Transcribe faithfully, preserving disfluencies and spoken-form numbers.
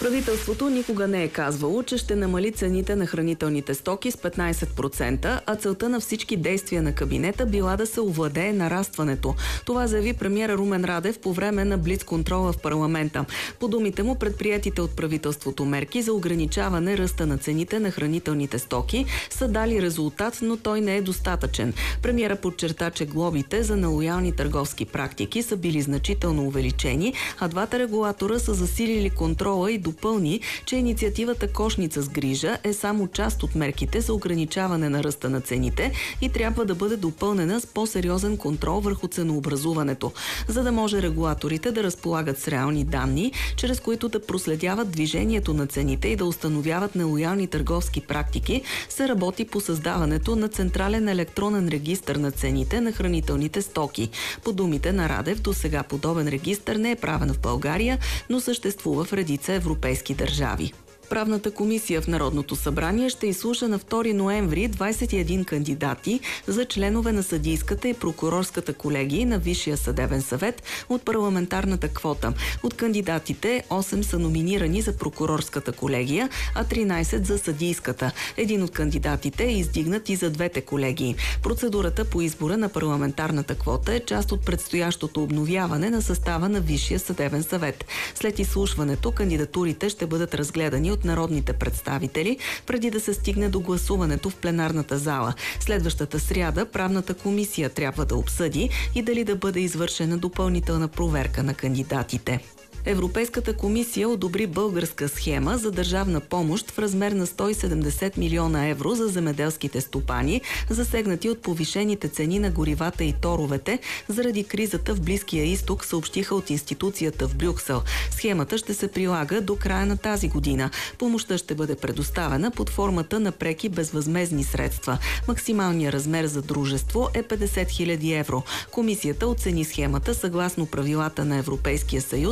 Правителството никога не е казвало, че ще намали цените на хранителните стоки с петнайсет процента, а целта на всички действия на кабинета била да се овладее нарастването. Това заяви премиера Румен Радев по време на блицконтрола в парламента. По думите му, предприетите от правителството мерки за ограничаване ръста на цените на хранителните стоки са дали резултат, но той не е достатъчен. Премиера подчерта, че глобите за нелоялни търговски практики са били значително увеличени, а двата регулатора са засилили контрола и допълни, че инициативата Кошница с грижа е само част от мерките за ограничаване на ръста на цените и трябва да бъде допълнена с по-сериозен контрол върху ценообразуването, за да може регулаторите да разполагат с реални данни, чрез които да проследяват движението на цените и да установяват нелоялни търговски практики. Се работи по създаването на централен електронен регистър на цените на хранителните стоки. По думите на Радев, досега подобен регистър не е правен в България, но съществува в редица европейски държави. Правната комисия в Народното събрание ще изслуша на втори ноември двайсет и един кандидати за членове на съдийската и прокурорската колегии на Висшия съдебен съвет от парламентарната квота. От кандидатите осем са номинирани за прокурорската колегия, а тринайсет за съдийската. Един от кандидатите е издигнат и за двете колегии. Процедурата по избора на парламентарната квота е част от предстоящото обновяване на състава на Висшия съдебен съвет. След изслушването кандидатурите ще бъдат разгледани от народните представители, преди да се стигне до гласуването в пленарната зала. Следващата сряда правната комисия трябва да обсъди и дали да бъде извършена допълнителна проверка на кандидатите. Европейската комисия одобри българска схема за държавна помощ в размер на сто и седемдесет милиона евро за земеделските стопани, засегнати от повишените цени на горивата и торовете заради кризата в Близкия изток, съобщиха от институцията в Брюксел. Схемата ще се прилага до края на тази година. Помощта ще бъде предоставена под формата на преки безвъзмездни средства. Максималният размер за дружество е петдесет хиляди евро. Комисията оцени схемата съгласно правилата на Европейския съюз